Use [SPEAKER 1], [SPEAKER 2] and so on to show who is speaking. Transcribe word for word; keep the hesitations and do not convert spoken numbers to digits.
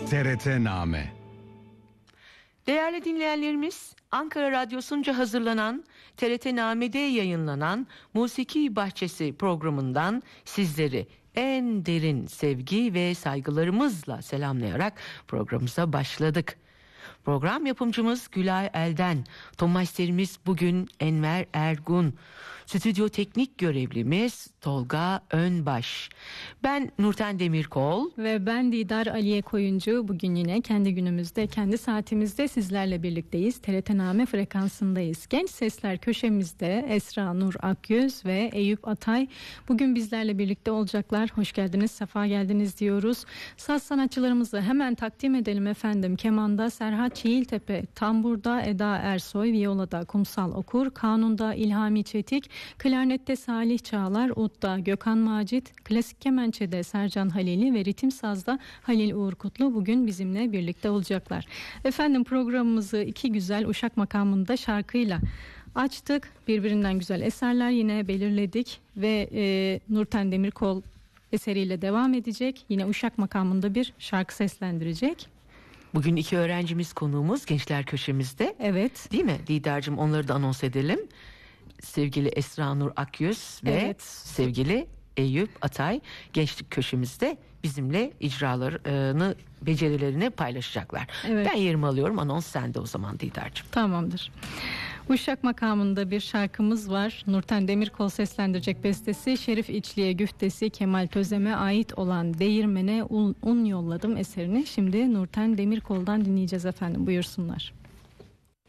[SPEAKER 1] T R T-Name.
[SPEAKER 2] Değerli dinleyenlerimiz, Ankara Radyosu'nca hazırlanan T R T-Name'de yayınlanan Musiki Bahçesi programından sizleri en derin sevgi ve saygılarımızla selamlayarak programımıza başladık. Program yapımcımız Gülay Elden, tonmeisterimiz bugün Enver Ergun, stüdyo teknik görevlimiz Tolga Önbaş. Ben Nurten Demirkol
[SPEAKER 3] ve ben Didar Aliye Koyuncu. Bugün yine kendi günümüzde, kendi saatimizde sizlerle birlikteyiz. T R T-Name frekansındayız. Genç Sesler köşemizde Esra Nur Akyüz ve Eyüp Atay bugün bizlerle birlikte olacaklar. Hoş geldiniz, sefa geldiniz diyoruz. Saz sanatçılarımızı hemen takdim edelim efendim. Kemanda Serhat Çiğiltepe, tamburda Eda Ersoy, viyolada Kumsal Okur, kanunda İlhami Çetik, klarnette Salih Çağlar, udda Gökhan Macit, klasik kemençede Sercan Halili ve ritim sazda Halil Uğur Kutlu bugün bizimle birlikte olacaklar. Efendim, programımızı iki güzel Uşak makamında şarkıyla açtık. Birbirinden güzel eserler yine belirledik ve e, Nurten Demirkol eseriyle devam edecek. Yine Uşak makamında bir şarkı seslendirecek.
[SPEAKER 2] Bugün iki öğrencimiz konuğumuz Gençler Köşemizde.
[SPEAKER 3] Evet.
[SPEAKER 2] Değil mi Didar'cığım, onları da anons edelim. Sevgili Esra Nur Akyüz ve
[SPEAKER 3] evet.
[SPEAKER 2] sevgili Eyüp Atay Gençlik Köşemizde bizimle icralarını, becerilerini paylaşacaklar. Evet. Ben yerimi alıyorum, anons sende o zaman Didar'cığım.
[SPEAKER 3] Tamamdır. Uşak makamında bir şarkımız var. Nurten Demirkol seslendirecek, bestesi Şerif İçli'ye, güftesi Kemal Tözem'e ait olan Değirmene Un, Un Yolladım eserini şimdi Nurten Demirkol'dan dinleyeceğiz efendim. Buyursunlar.